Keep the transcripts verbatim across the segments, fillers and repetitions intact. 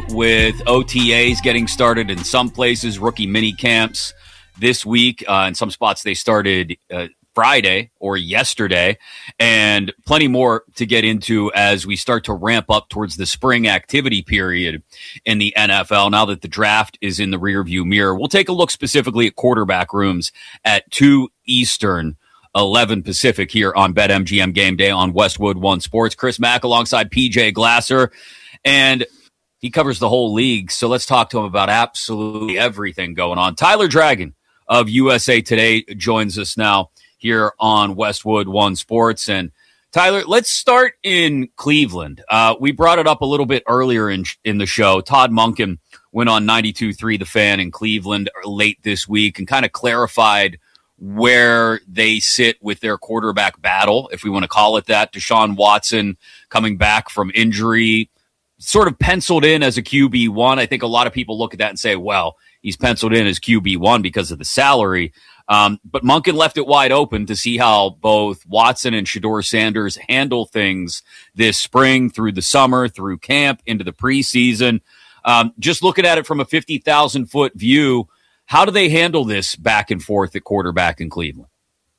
with O T As getting started in some places, rookie mini camps this week. Uh, in some spots, they started uh, Friday or yesterday, and plenty more to get into as we start to ramp up towards the spring activity period in the N F L now that the draft is in the rearview mirror. We'll take a look specifically at quarterback rooms at two Eastern, eleven Pacific here on BetMGM Game Day on Westwood One Sports. Chris Mack alongside P J Glasser, and he covers the whole league, so let's talk to him about absolutely everything going on. Tyler Dragon of U S A Today joins us now here on Westwood One Sports. And Tyler, let's start in Cleveland. Uh, we brought it up a little bit earlier in in the show. Todd Monken went on ninety-two point three The Fan in Cleveland late this week and kind of clarified where they sit with their quarterback battle, if we want to call it that. Deshaun Watson coming back from injury, sort of penciled in as a Q B one. I think a lot of people look at that and say, well, he's penciled in as Q B one because of the salary. Um, but Monken left it wide open to see how both Watson and Shedeur Sanders handle things this spring, through the summer, through camp, into the preseason. Um, just looking at it from a fifty thousand foot view, how do they handle this back and forth at quarterback in Cleveland?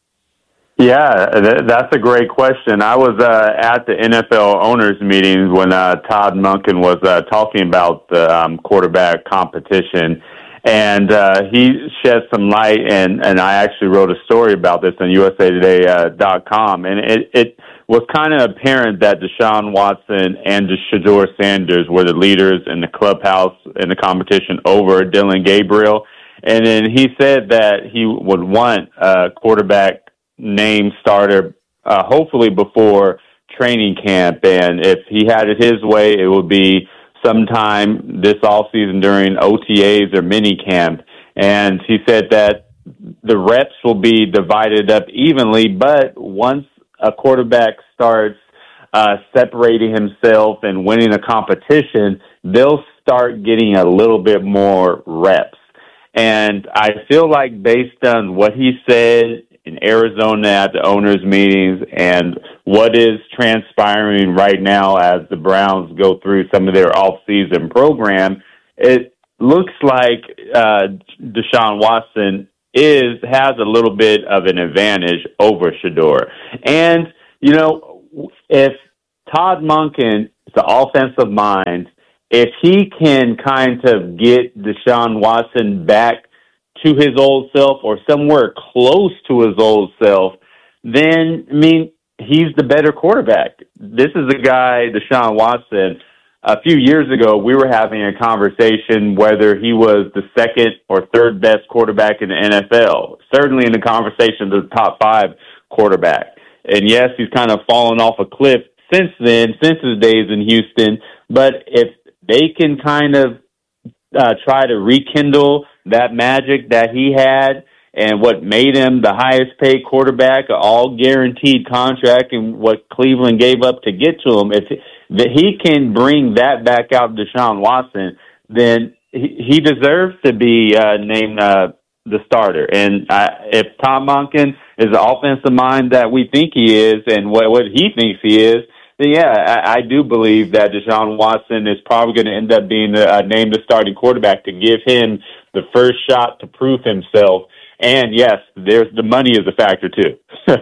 Yeah, th- that's a great question. I was uh, at the N F L owners meetings when uh, Todd Monken was uh, talking about the um, quarterback competition. And uh, he shed some light, and, and I actually wrote a story about this on U S A Today dot com. And it, it was kind of apparent that Deshaun Watson and Shedeur Sanders were the leaders in the clubhouse in the competition over Dillon Gabriel. And then he said that he would want a quarterback name starter, uh, hopefully before training camp. And if he had it his way, it would be sometime this offseason during O T As or mini camp. And he said that the reps will be divided up evenly, but once a quarterback starts uh, separating himself and winning a competition, they'll start getting a little bit more reps. And I feel like based on what he said in Arizona at the owners' meetings and what is transpiring right now as the Browns go through some of their off-season program, it looks like uh, Deshaun Watson is has a little bit of an advantage over Shedeur. And, you know, if Todd Monken is the offensive mind, if he can kind of get Deshaun Watson back to his old self or somewhere close to his old self, then, I mean, he's the better quarterback. This is a guy, Deshaun Watson. A few years ago, we were having a conversation whether he was the second or third best quarterback in the N F L, certainly in the conversation of the top five quarterback. And yes, he's kind of fallen off a cliff since then, since his days in Houston. But if they can kind of uh, try to rekindle that magic that he had and what made him the highest paid quarterback, an all guaranteed contract, and what Cleveland gave up to get to him, if he can bring that back out to Deshaun Watson, then he, he deserves to be uh, named uh, the starter. And uh, if Tom Monken is the offensive mind that we think he is and what, what he thinks he is, then yeah, I, I do believe that Deshaun Watson is probably going to end up being uh, named the starting quarterback to give him the first shot to prove himself. And yes, there's the money is a factor too.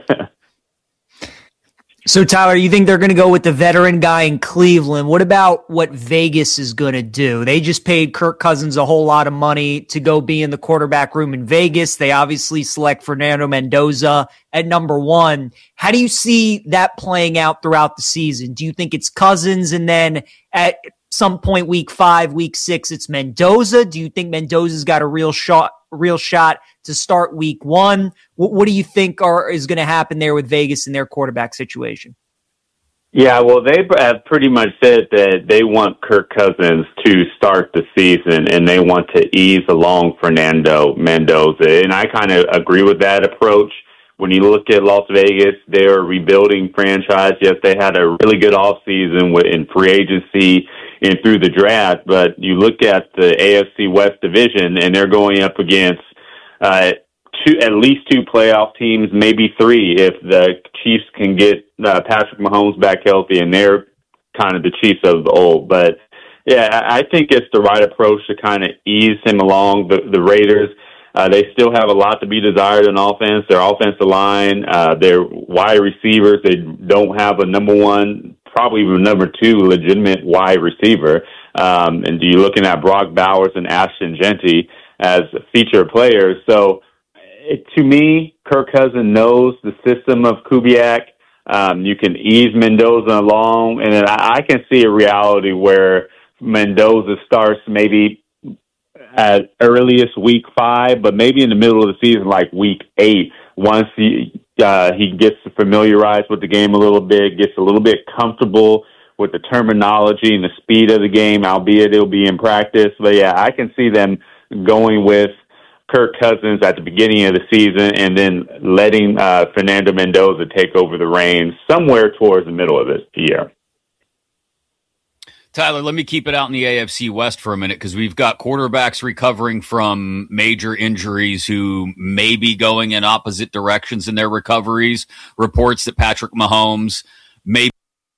So Tyler, you think they're going to go with the veteran guy in Cleveland? What about what Vegas is going to do? They just paid Kirk Cousins a whole lot of money to go be in the quarterback room in Vegas. They obviously select Fernando Mendoza at number one. How do you see that playing out throughout the season? Do you think it's Cousins and then at some point week five, week six, it's Mendoza? Do you think Mendoza's got a real shot, real shot to start week one? What, what do you think are, is going to happen there with Vegas in their quarterback situation? Yeah, well, they have pretty much said that they want Kirk Cousins to start the season and they want to ease along Fernando Mendoza. And I kind of agree with that approach. When you look at Las Vegas, they're a rebuilding franchise. Yes, they had a really good offseason in free agency and through the draft, but you look at the A F C West division and they're going up against uh, two, at least two playoff teams, maybe three if the Chiefs can get uh, Patrick Mahomes back healthy, and they're kind of the Chiefs of the old. But Yeah, I think it's the right approach to kind of ease him along. The, the Raiders, uh, they still have a lot to be desired in offense. Their offensive line, uh, their wide receivers, they don't have a number one, probably even number two legitimate wide receiver. Um, and you're looking at Brock Bowers and Ashton Genty as feature players. So it, to me, Kirk Cousins knows the system of Kubiak. Um, you can ease Mendoza along, and then I, I can see a reality where Mendoza starts maybe at earliest week five, but maybe in the middle of the season, like week eight, once he uh, he gets familiarized with the game a little bit, gets a little bit comfortable with the terminology and the speed of the game, albeit it'll be in practice. But yeah, I can see them going with Kirk Cousins at the beginning of the season and then letting uh, Fernando Mendoza take over the reins somewhere towards the middle of this year. Tyler, let me keep it out in the A F C West for a minute because we've got quarterbacks recovering from major injuries who may be going in opposite directions in their recoveries. Reports that Patrick Mahomes may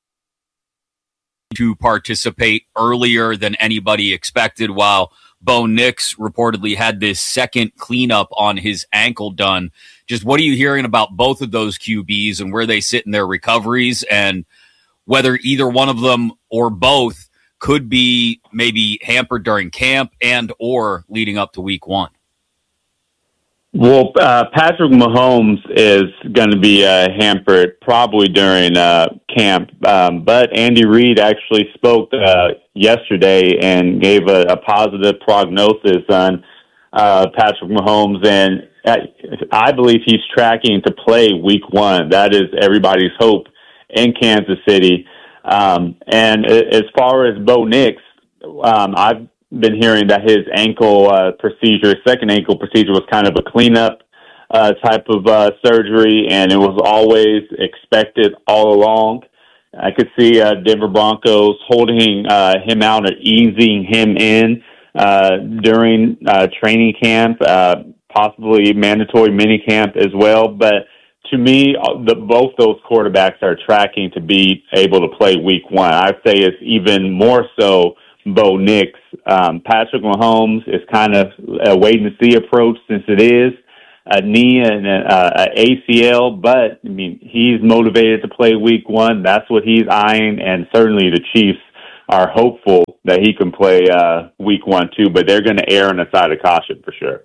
to participate earlier than anybody expected, while Bo Nix reportedly had this second cleanup on his ankle done. Just what are you hearing about both of those Q Bs and where they sit in their recoveries, and whether either one of them or both could be maybe hampered during camp and or leading up to week one? Well, uh, Patrick Mahomes is going to be uh, hampered probably during uh, camp, um, but Andy Reid actually spoke uh, yesterday and gave a, a positive prognosis on uh, Patrick Mahomes, and I believe he's tracking to play week one. That is everybody's hope in Kansas City. Um, and as far as Bo Nix, um, I've been hearing that his ankle uh, procedure, second ankle procedure, was kind of a cleanup uh, type of uh, surgery, and it was always expected all along. I could see uh, Denver Broncos holding uh, him out or easing him in uh, during uh, training camp, uh, possibly mandatory mini camp as well. But to me, the, both those quarterbacks are tracking to be able to play week one. I'd say it's even more so Bo Nix. Um, Patrick Mahomes is kind of a wait-and-see approach since it is a knee and a, a A C L, but, I mean, he's motivated to play week one. That's what he's eyeing, and certainly the Chiefs are hopeful that he can play uh, week one, too, but they're going to err on the side of caution for sure.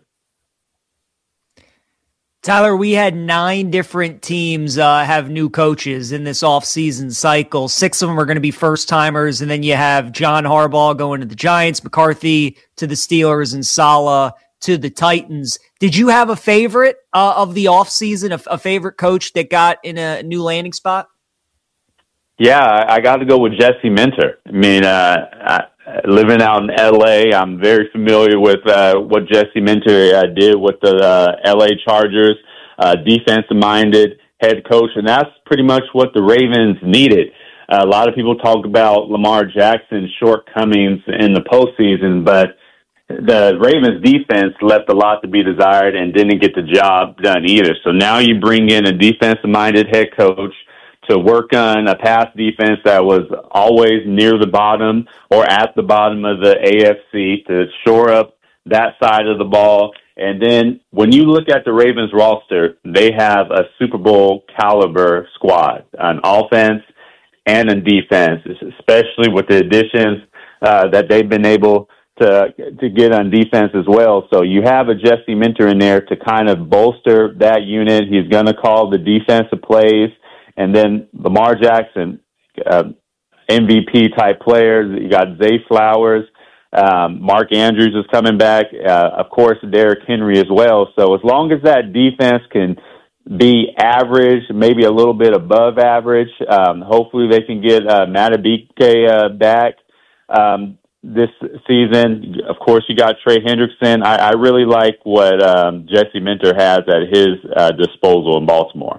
Tyler, we had nine different teams uh, have new coaches in this offseason cycle. Six of them are going to be first-timers, and then you have John Harbaugh going to the Giants, McCarthy to the Steelers, and Saleh to the Titans. Did you have a favorite uh, of the offseason, a, a favorite coach that got in a new landing spot? Yeah, I, I got to go with Jesse Minter. I mean, uh, I, living out in L A, I'm very familiar with uh, what Jesse Minter uh, did with the uh, L A Chargers, uh, defensive-minded head coach, and that's pretty much what the Ravens needed. Uh, a lot of people talk about Lamar Jackson's shortcomings in the postseason, but the Ravens defense left a lot to be desired and didn't get the job done either. So now you bring in a defensive-minded head coach to work on a pass defense that was always near the bottom or at the bottom of the A F C to shore up that side of the ball. And then when you look at the Ravens roster, they have a Super Bowl caliber squad on offense and on defense, especially with the additions uh, that they've been able to to get on defense as well. So you have a Jesse Minter in there to kind of bolster that unit. He's going to call the defensive plays. And then Lamar Jackson, uh, M V P-type players. You got Zay Flowers. Um, Mark Andrews is coming back. Uh, of course, Derrick Henry as well. So as long as that defense can be average, maybe a little bit above average, um, hopefully they can get uh, Madubuike uh, back um, this season. Of course, you got Trey Hendrickson. I, I really like what um, Jesse Minter has at his uh, disposal in Baltimore.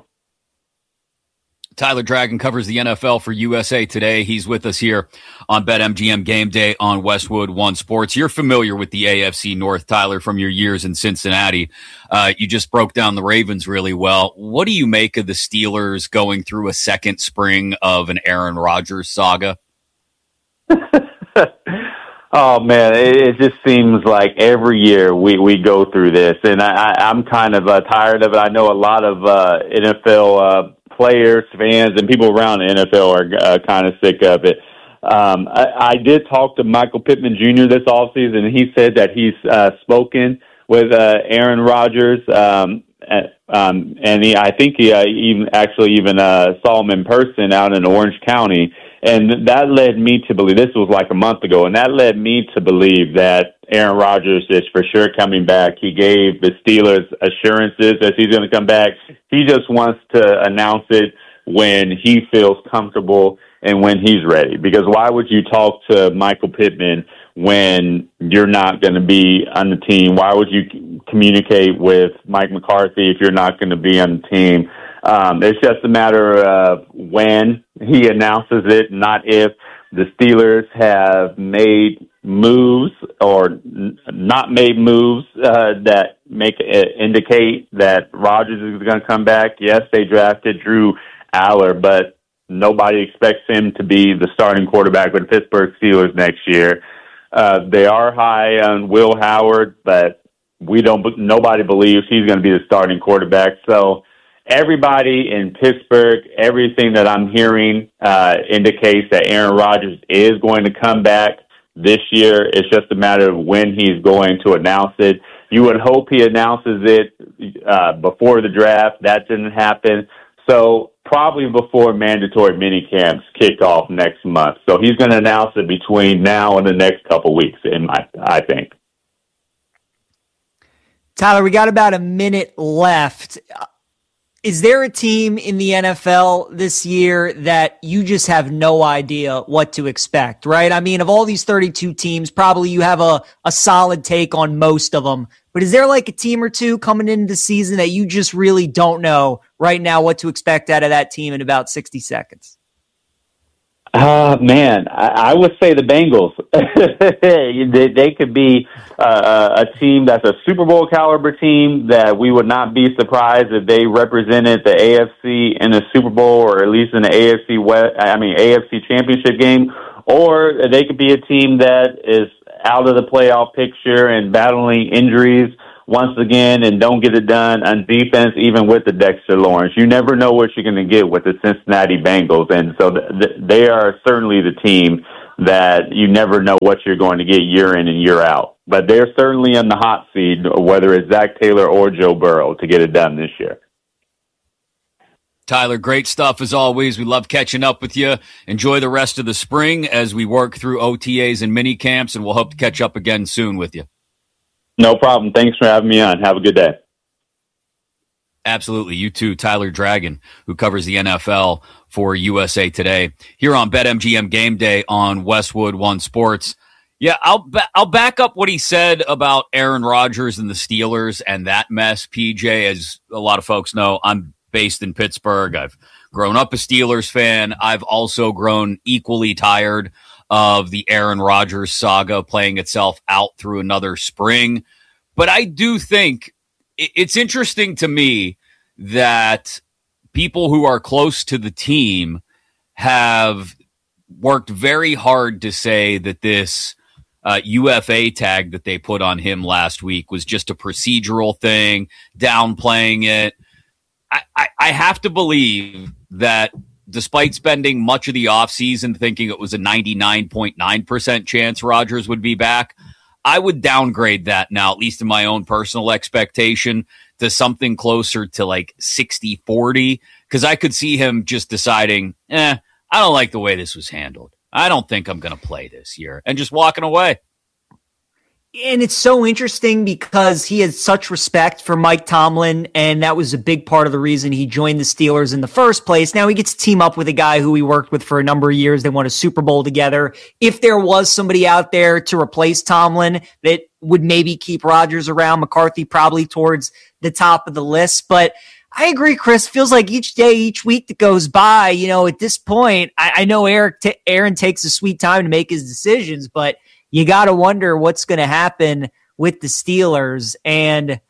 Tyler Dragon covers the N F L for U S A Today. He's with us here on BetMGM Game Day on Westwood One Sports. You're familiar with the A F C North, Tyler, from your years in Cincinnati. Uh, you just broke down the Ravens really well. What do you make of the Steelers going through a second spring of an Aaron Rodgers saga? Oh man, it, it just seems like every year we, we go through this, and I, I, I'm kind of uh, tired of it. I know a lot of uh, N F L uh, players, fans, and people around the N F L are uh, kind of sick of it. Um, I, I did talk to Michael Pittman Junior this offseason, and he said that he's uh, spoken with uh, Aaron Rodgers, um, um, and he, I think he uh, even actually even uh, saw him in person out in Orange County. And that led me to believe, this was like a month ago, and that led me to believe that Aaron Rodgers is for sure coming back. He gave the Steelers assurances that he's going to come back. He just wants to announce it when he feels comfortable and when he's ready. Because why would you talk to Michael Pittman when you're not going to be on the team? Why would you communicate with Mike McCarthy if you're not going to be on the team? Um, it's just a matter of when he announces it, not if. The Steelers have made moves or n- not made moves uh, that make uh, indicate that Rodgers is going to come back. Yes, they drafted Drew Aller, but nobody expects him to be the starting quarterback with the Pittsburgh Steelers next year. Uh, they are high on Will Howard, but we don't. Nobody believes he's going to be the starting quarterback. So everybody in Pittsburgh, everything that I'm hearing uh, indicates that Aaron Rodgers is going to come back this year. It's just a matter of when he's going to announce it. You would hope he announces it uh, before the draft. That didn't happen. So probably before mandatory mini camps kick off next month. So he's going to announce it between now and the next couple weeks, in my, I think. Tyler, we got about a minute left. Is there a team in the N F L this year that you just have no idea what to expect, right? I mean, of all these thirty-two teams, probably you have a, a solid take on most of them. But is there like a team or two coming into the season that you just really don't know right now what to expect out of that team in about sixty seconds? Uh, man, I, I would say the Bengals. they, they could be uh, a team that's a Super Bowl caliber team that we would not be surprised if they represented the A F C in the Super Bowl or at least in the A F C West, I mean A F C Championship game. Or they could be a team that is out of the playoff picture and battling injuries once again and don't get it done on defense, even with the Dexter Lawrence. You never know what you're going to get with the Cincinnati Bengals. And so th- th- they are certainly the team that you never know what you're going to get year in and year out. But they're certainly on the hot seat, whether it's Zach Taylor or Joe Burrow, to get it done this year. Tyler, great stuff as always. We love catching up with you. Enjoy the rest of the spring as we work through O T As and mini camps, and we'll hope to catch up again soon with you. No problem. Thanks for having me on. Have a good day. Absolutely. You too, Tyler Dragon, who covers the N F L for U S A Today here on BetMGM Game Day on Westwood One Sports. Yeah, I'll ba- I'll back up what he said about Aaron Rodgers and the Steelers and that mess, P J. As a lot of folks know, I'm based in Pittsburgh. I've grown up a Steelers fan. I've also grown equally tired of the Aaron Rodgers saga playing itself out through another spring. But I do think it's interesting to me that people who are close to the team have worked very hard to say that this uh, U F A tag that they put on him last week was just a procedural thing, downplaying it. I, I, I have to believe that despite spending much of the offseason thinking it was a ninety-nine point nine percent chance Rodgers would be back, I would downgrade that now, at least in my own personal expectation, to something closer to like sixty forty, because I could see him just deciding, eh, I don't like the way this was handled. I don't think I'm going to play this year, and just walking away. And it's so interesting because he has such respect for Mike Tomlin, and that was a big part of the reason he joined the Steelers in the first place. Now he gets to team up with a guy who he worked with for a number of years. They won a Super Bowl together. If there was somebody out there to replace Tomlin that would maybe keep Rodgers around, McCarthy probably towards the top of the list. But I agree, Chris. Feels like each day, each week that goes by, you know, at this point, I, I know Eric t- Aaron takes a sweet time to make his decisions, but you got to wonder what's going to happen with the Steelers. And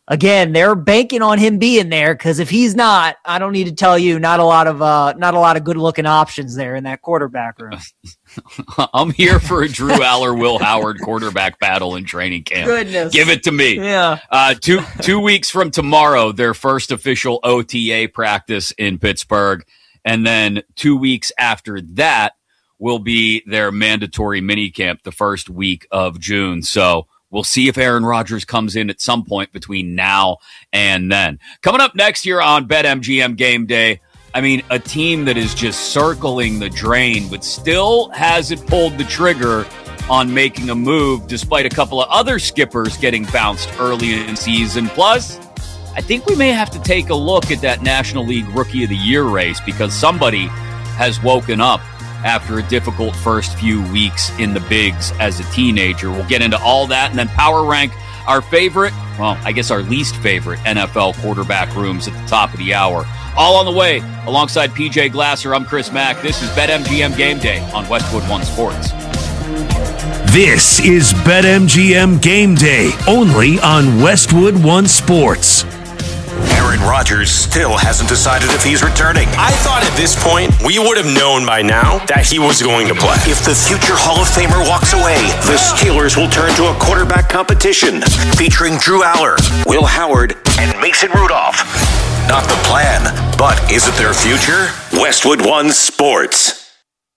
again, they're banking on him being there because if he's not, I don't need to tell you, not a lot of uh, not a lot of good looking options there in that quarterback room. I'm here for a Drew Aller, Will Howard quarterback battle in training camp. Goodness, give it to me. Yeah. Uh, two two weeks from tomorrow, their first official O T A practice in Pittsburgh, and then two weeks after that will be their mandatory minicamp the first week of June. So we'll see if Aaron Rodgers comes in at some point between now and then. Coming up next year on BetMGM Game Day, I mean, a team that is just circling the drain, but still hasn't pulled the trigger on making a move, despite a couple of other skippers getting bounced early in the season. Plus, I think we may have to take a look at that National League Rookie of the Year race because somebody has woken up after a difficult first few weeks in the bigs as a teenager. We'll get into all that and then power rank our favorite, well, I guess our least favorite N F L quarterback rooms at the top of the hour. All on the way. Alongside P J Glasser, I'm Chris Mack. This is BetMGM Game Day on Westwood One Sports. This is BetMGM Game Day, only on Westwood One Sports. Aaron Rodgers still hasn't decided if he's returning. I thought at this point, we would have known by now that he was going to play. If the future Hall of Famer walks away, the Steelers will turn to a quarterback competition featuring Drew Aller, Will Howard, and Mason Rudolph. Not the plan, but is it their future? Westwood One Sports.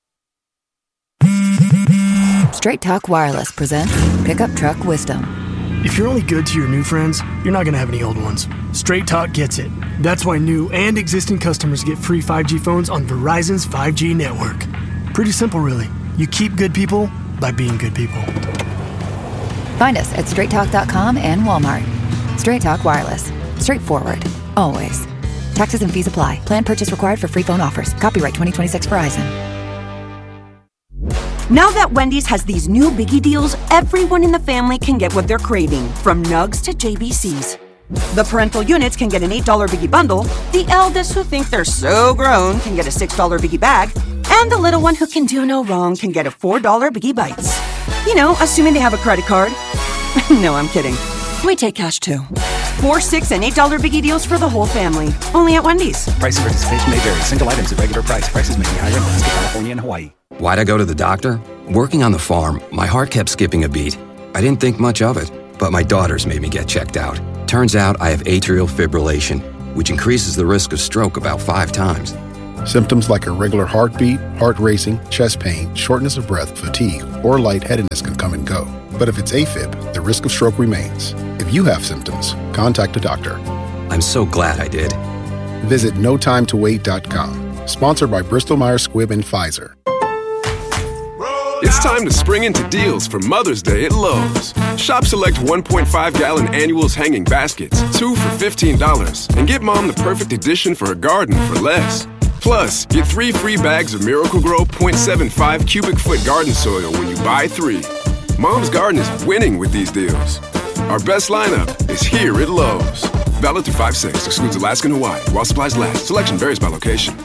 Straight Talk Wireless presents Pickup Truck Wisdom. If you're only good to your new friends, you're not going to have any old ones. Straight Talk gets it. That's why new and existing customers get free five G phones on Verizon's five G network. Pretty simple, really. You keep good people by being good people. Find us at straight talk dot com and Walmart. Straight Talk Wireless. Straightforward. Always. Taxes and fees apply. Plan purchase required for free phone offers. Copyright twenty twenty-six Verizon. Now that Wendy's has these new biggie deals, everyone in the family can get what they're craving, from nugs to J B Cs. The parental units can get an eight dollar biggie bundle, the eldest who think they're so grown can get a six dollar biggie bag, and the little one who can do no wrong can get a four dollar biggie bites. You know, assuming they have a credit card. No, I'm kidding. We take cash too. Four, six, and eight dollar biggie deals for the whole family. Only at Wendy's. Price and participation may vary. Single items at regular price. Prices may be higher in Alaska, California, and Hawaii. Why'd I go to the doctor? Working on the farm, my heart kept skipping a beat. I didn't think much of it, but my daughters made me get checked out. Turns out I have atrial fibrillation, which increases the risk of stroke about five times. Symptoms like irregular heartbeat, heart racing, chest pain, shortness of breath, fatigue, or lightheadedness can come and go. But if it's AFib, the risk of stroke remains. If you have symptoms, contact a doctor. I'm so glad I did. Visit no time to wait dot com. Sponsored by Bristol Myers Squibb and Pfizer. It's time to spring into deals for Mother's Day at Lowe's. Shop select one point five gallon annuals hanging baskets, two for fifteen dollars, and get Mom the perfect addition for her garden for less. Plus, get three free bags of Miracle-Gro point seven five cubic foot garden soil when you buy three. Mom's garden is winning with these deals. Our best lineup is here at Lowe's. Valid through five six, excludes Alaska and Hawaii, while supplies last. Selection varies by location.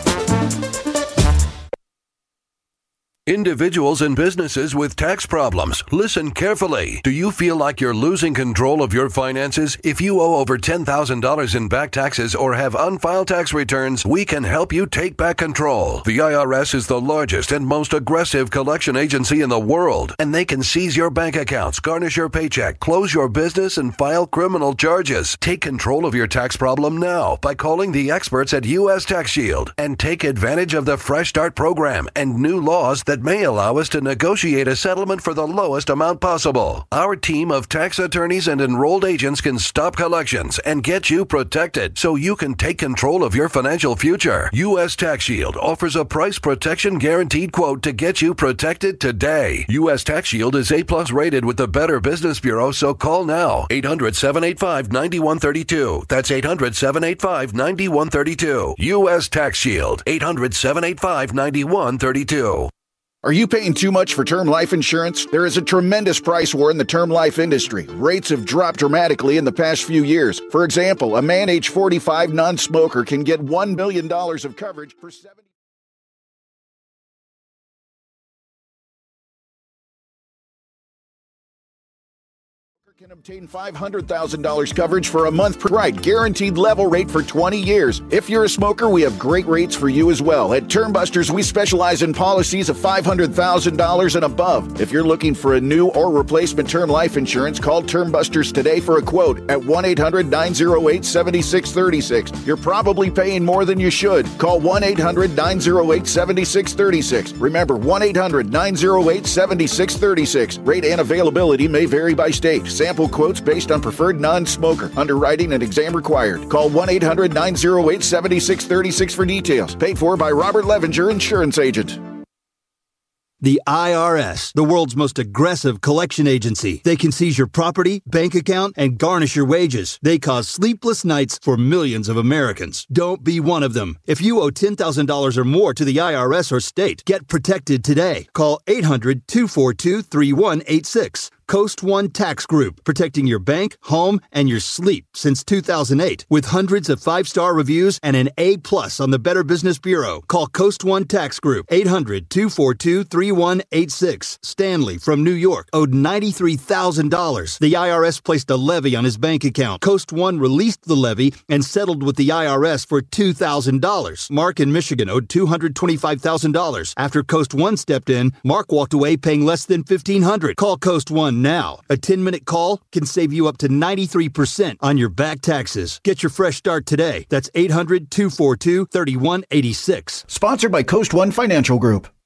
Individuals and businesses with tax problems, listen carefully. Do you feel like you're losing control of your finances? If you owe over ten thousand dollars in back taxes or have unfiled tax returns, we can help you take back control. The I R S is the largest and most aggressive collection agency in the world, and they can seize your bank accounts, garnish your paycheck, close your business, and file criminal charges. Take control of your tax problem now by calling the experts at U S Tax Shield and take advantage of the Fresh Start program and new laws that may allow us to negotiate a settlement for the lowest amount possible. Our team of tax attorneys and enrolled agents can stop collections and get you protected so you can take control of your financial future. U S Tax Shield offers a price protection guaranteed quote to get you protected today. U S Tax Shield is A plus rated with the Better Business Bureau, so call now. eight hundred, seven eight five, nine one three two. That's eight hundred, seven eight five, nine one three two. U S Tax Shield. eight hundred, seven eight five, nine one three two. Are you paying too much for term life insurance? There is a tremendous price war in the term life industry. Rates have dropped dramatically in the past few years. For example, a man age forty-five non-smoker can get one million dollars of coverage for seventy. Can obtain five hundred thousand dollars coverage for a month per ride, guaranteed level rate for twenty years. If you're a smoker, we have great rates for you as well. At Termbusters, we specialize in policies of five hundred thousand dollars and above. If you're looking for a new or replacement term life insurance, call Termbusters today for a quote at one eight hundred nine oh eight seven six three six. You're probably paying more than you should. Call one eight hundred nine oh eight seven six three six. Remember, one eight hundred nine oh eight seven six three six. Rate and availability may vary by state. Sample quotes based on preferred non-smoker. Underwriting and exam required. Call one eight hundred nine oh eight seven six three six for details. Paid for by Robert Levenger, insurance agent. The I R S, the world's most aggressive collection agency. They can seize your property, bank account, and garnish your wages. They cause sleepless nights for millions of Americans. Don't be one of them. If you owe ten thousand dollars or more to the I R S or state, get protected today. Call eight hundred two four two three one eight six. Coast One Tax Group, protecting your bank, home, and your sleep since two thousand eight. With hundreds of five-star reviews and an A plus on the Better Business Bureau. Call Coast One Tax Group, eight hundred two four two three one eight six. Stanley from New York owed ninety-three thousand dollars. The I R S placed a levy on his bank account. Coast One released the levy and settled with the I R S for two thousand dollars. Mark in Michigan owed two hundred twenty-five thousand dollars. After Coast One stepped in, Mark walked away paying less than fifteen hundred dollars. Call Coast One now. A ten-minute call can save you up to ninety-three percent on your back taxes. Get your fresh start today. That's eight hundred two four two three one eight six. Sponsored by Coast One Financial Group.